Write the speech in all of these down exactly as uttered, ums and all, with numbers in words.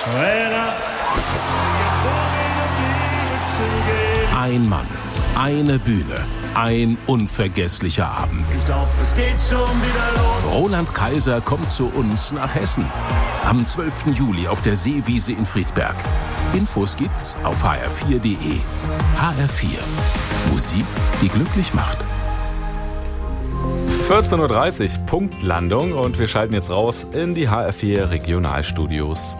Trainer. Ein Mann, eine Bühne, ein unvergesslicher Abend. Ich glaub, es geht schon wieder los. Roland Kaiser kommt zu uns nach Hessen. Am zwölften Juli auf der Seewiese in Friedberg. Infos gibt's auf h r vier punkt d e. H R vier. Musik, die glücklich macht. vierzehn Uhr dreißig, Punktlandung, und wir schalten jetzt raus in die H R vier Regionalstudios.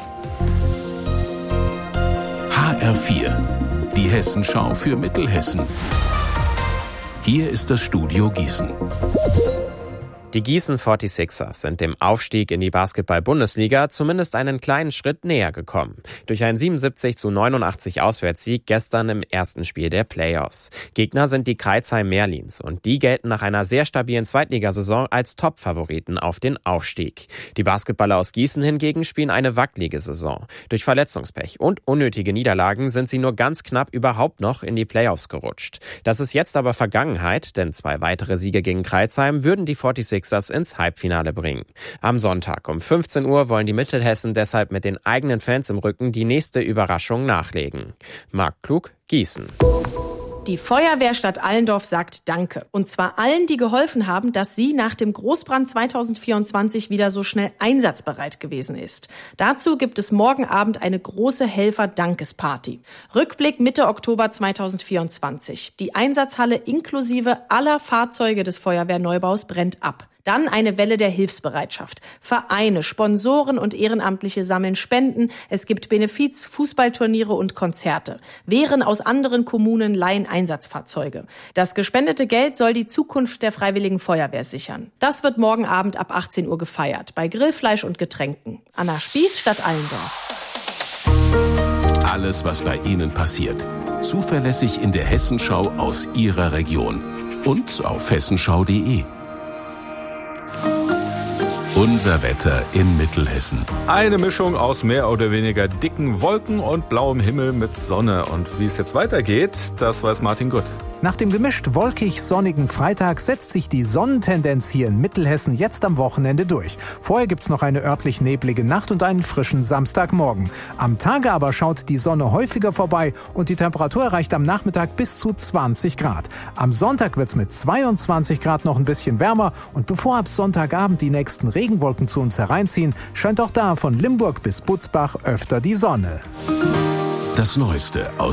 H R vier, die Hessenschau für Mittelhessen. Hier ist das Studio Gießen. Die Gießen forty-sixers sind dem Aufstieg in die Basketball-Bundesliga zumindest einen kleinen Schritt näher gekommen. Durch einen siebenundsiebzig zu neunundachtzig Auswärtssieg gestern im ersten Spiel der Playoffs. Gegner sind die Crailsheim Merlins und die gelten nach einer sehr stabilen Zweitligasaison als Top-Favoriten auf den Aufstieg. Die Basketballer aus Gießen hingegen spielen eine wackelige Saison. Durch Verletzungspech und unnötige Niederlagen sind sie nur ganz knapp überhaupt noch in die Playoffs gerutscht. Das ist jetzt aber Vergangenheit, denn zwei weitere Siege gegen Crailsheim würden die forty-sixers ins Halbfinale bringen. Am Sonntag um fünfzehn Uhr wollen die Mittelhessen deshalb mit den eigenen Fans im Rücken die nächste Überraschung nachlegen. Marc Klug, Gießen. Die Feuerwehrstadt Allendorf sagt Danke. Und zwar allen, die geholfen haben, dass sie nach dem Großbrand zweitausendvierundzwanzig wieder so schnell einsatzbereit gewesen ist. Dazu gibt es morgen Abend eine große Helfer-Dankesparty. Rückblick Mitte Oktober zweitausendvierundzwanzig. Die Einsatzhalle inklusive aller Fahrzeuge des Feuerwehrneubaus brennt ab. Dann eine Welle der Hilfsbereitschaft. Vereine, Sponsoren und Ehrenamtliche sammeln Spenden. Es gibt Benefiz, Fußballturniere und Konzerte. Wehren aus anderen Kommunen leihen Einsatzfahrzeuge. Das gespendete Geld soll die Zukunft der Freiwilligen Feuerwehr sichern. Das wird morgen Abend ab achtzehn Uhr gefeiert. Bei Grillfleisch und Getränken. Anna Spieß, Stadt Allendorf. Alles, was bei Ihnen passiert. Zuverlässig in der Hessenschau aus Ihrer Region. Und auf hessenschau punkt de. Unser Wetter in Mittelhessen. Eine Mischung aus mehr oder weniger dicken Wolken und blauem Himmel mit Sonne. Und wie es jetzt weitergeht, das weiß Martin Gutt. Nach dem gemischt wolkig-sonnigen Freitag setzt sich die Sonnentendenz hier in Mittelhessen jetzt am Wochenende durch. Vorher gibt's noch eine örtlich neblige Nacht und einen frischen Samstagmorgen. Am Tage aber schaut die Sonne häufiger vorbei und die Temperatur erreicht am Nachmittag bis zu zwanzig Grad. Am Sonntag wird's mit zweiundzwanzig Grad noch ein bisschen wärmer und bevor ab Sonntagabend die nächsten Regenwolken zu uns hereinziehen, scheint auch da von Limburg bis Butzbach öfter die Sonne. Das Neueste aus